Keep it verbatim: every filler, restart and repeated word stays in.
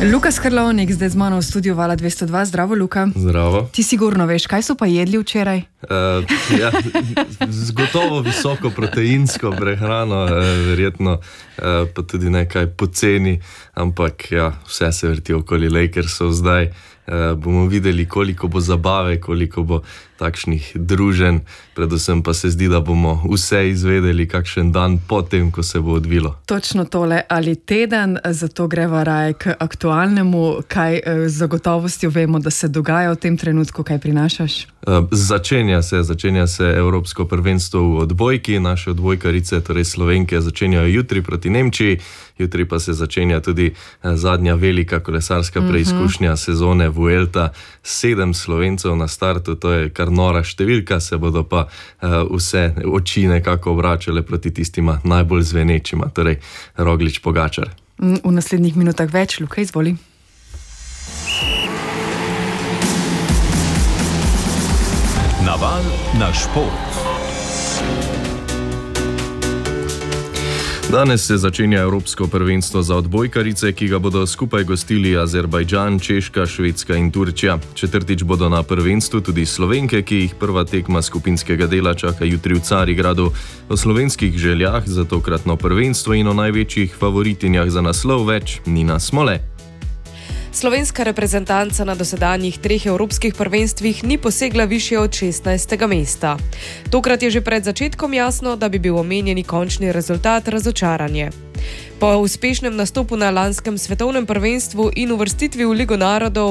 Luka Skrlovnik, zdaj z mano v studiu Vala dvesto dva. Zdravo, Luka. Zdravo. Ti sigurno veš, kaj so pa jedli včeraj? Uh, ja, zgotovo visoko proteinsko prehrano, uh, verjetno uh, pa tudi nekaj poceni, ampak ja, vse se vrti okoli Lakersov zdaj. Uh, bomo videli, koliko bo zabave, koliko bo takšnih druženj, predvsem pa se zdi, da bomo vse izvedeli kakšen dan potem, ko se bo odvilo. Točno tole ali teden, zato greva raje k aktualnemu, kaj z gotovostjo vemo, da se dogaja v tem trenutku, kaj prinašaš? Uh, začenja se, začenja se Evropsko prvenstvo v odbojki, naše odbojkarice, torej Slovenke, začenjajo jutri proti Nemčiji, jutri pa se začenja tudi zadnja velika kolesarska preizkušnja sezone Vuelta. Sedem Slovencev na startu, to je kar nora številka, se bodo pa uh, vse oči nekako obračale proti tistima najbolj zvenečima, torej Roglič, Pogačar. V naslednjih minutah več, Luka, izvoli. Naval na šport. Danes se začenja Evropsko prvenstvo za odbojkarice, ki ga bodo skupaj gostili Azerbajdžan, Češka, Švedska in Turčija. Četrtič bodo na prvenstvu tudi Slovenke, ki jih prva tekma skupinskega dela čaka jutri v Carigradu. O slovenskih željah za tokratno prvenstvo in o največjih favoritinjah za naslov več Nina Smole. Slovenska reprezentanca na dosedanjih treh evropskih prvenstvih ni posegla višje od šestnajstega mesta. Tokrat je že pred začetkom jasno, da bi bil omenjeni končni rezultat razočaranje. Po uspešnem nastopu na lanskem svetovnem prvenstvu in uvrstitvi v Ligo narodov